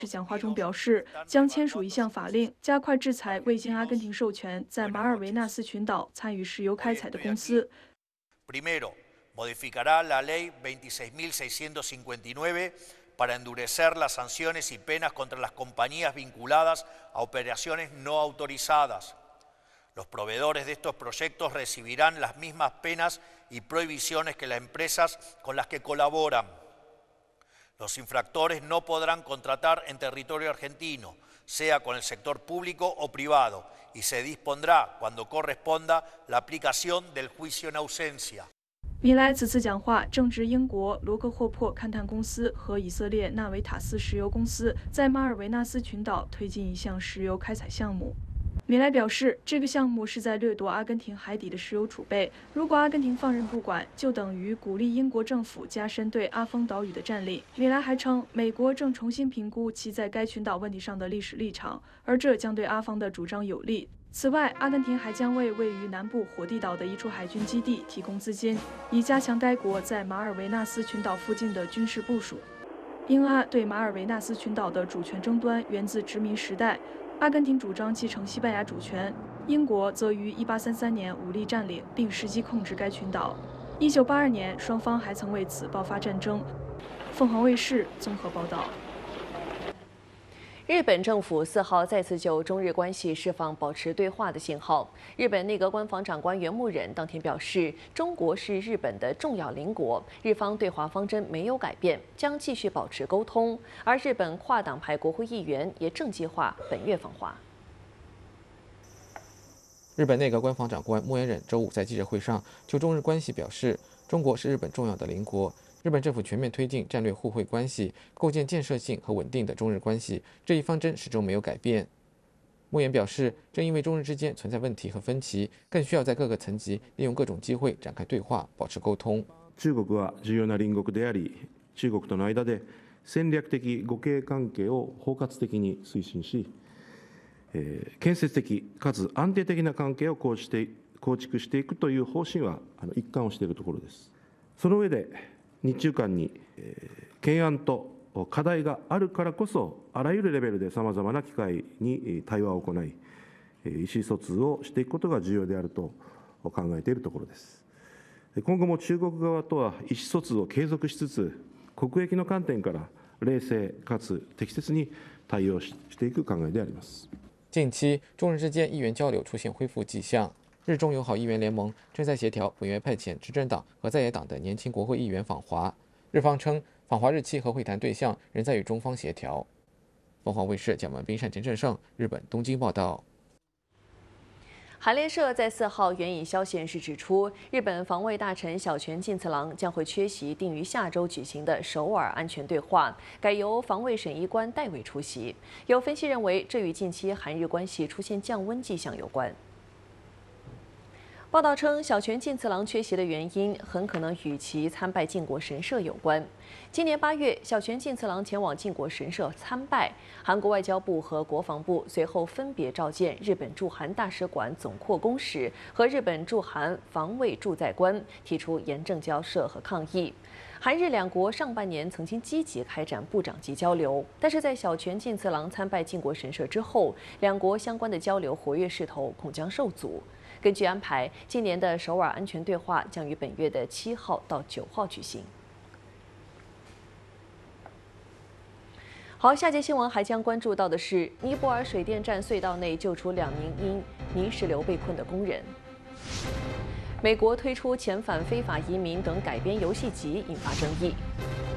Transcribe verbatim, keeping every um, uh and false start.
讲话中表示，将签署一项法令，加快制裁未经阿根廷授权在马尔维纳斯群岛参与石油开采的公司。 Primero, modificará la ley veintiséis mil seiscientos cincuenta y nueve para endurecer las sanciones y penas contra las compañías vinculadas a operaciones no autorizadas. Los proveedores de estos proyectos recibirán las mismas penas y prohibiciones que las empresas con las que colaboran. Los infractores no podrán contratar en territorio argentino, sea con el sector público o privado, y se dispondrá, cuando corresponda, la aplicación del juicio en ausencia. 米莱此次讲话正值英国罗克霍珀勘探公司和以色列纳维塔斯石油公司在马尔维纳斯群岛推进一项石油开采项目。米莱表示，这个项目是在掠夺阿根廷海底的石油储备。如果阿根廷放任不管，就等于鼓励英国政府加深对阿方岛屿的占领。米莱还称，美国正重新评估其在该群岛问题上的历史立场，而这将对阿方的主张有利。此外，阿根廷还将为位于南部火地岛的一处海军基地提供资金，以加强该国在马尔维纳斯群岛附近的军事部署。英阿对马尔维纳斯群岛的主权争端源自殖民时代。阿根廷主张继承西班牙主权，英国则于一八三三年武力占领并实际控制该群岛。一九八二年，双方还曾为此爆发战争。凤凰卫视综合报道。 日本政府四号再次就中日关系释放保持对话的信号。日本内阁官房长官原木忍当天表示，中国是日本的重要邻国，日方对华方针没有改变，将继续保持沟通。而日本跨党派国会议员也正计划本月访华。 日本内阁官房长官木原忍周五在记者会上就中日关系表示，中国是日本重要的邻国。日本政府全面推进战略互惠关系，构建建设性和稳定的中日关系，这一方针始终没有改变。木原表示，正因为中日之间存在问题和分歧，更需要在各个层级利用各种机会展开对话，保持沟通。 中国は重要な隣国であり、中国との間で戦略的互恵関係を包括的に推進し、建設的かつ安定的な関係を構築していくという方針は一貫をしているところです。その上で日中間に懸案と課題があるからこそ、あらゆるレベルでさまざまな機会に対話を行い、意思疎通をしていくことが重要であると考えているところです。今後も中国側とは意思疎通を継続しつつ、国益の観点から冷静かつ適切に対応していく考えであります。 近期，中日之间议员交流出现恢复迹象。日中友好议员联盟正在协调本月派遣执政党和在野党的年轻国会议员访华。日方称，访华日期和会谈对象仍在与中方协调。凤凰卫视蒋文斌、单田正胜，日本东京报道。 韩联社在四号援引消息人士指出，日本防卫大臣小泉进次郎将会缺席定于下周举行的首尔安全对话，改由防卫审议官代为出席。有分析认为，这与近期韩日关系出现降温迹象有关。报道称，小泉进次郎缺席的原因很可能与其参拜靖国神社有关。今年八月，小泉进次郎前往靖国神社参拜，韩国外交部和国防部随后分别召见日本驻韩大使馆总扩公使和日本驻韩防卫驻在官，提出严正交涉和抗议。韩日两国上半年曾经积极开展部长级交流，但是在小泉进次郎参拜靖国神社之后，两国相关的交流活跃势头恐将受阻。根据安排，今年的首尔安全对话将于本月的七号到九号举行。好，下节新闻还将关注到的是，尼泊尔水电站隧道内救出两名因泥石流被困的工人。美国推出遣返非法移民等改编游戏集，引发争议。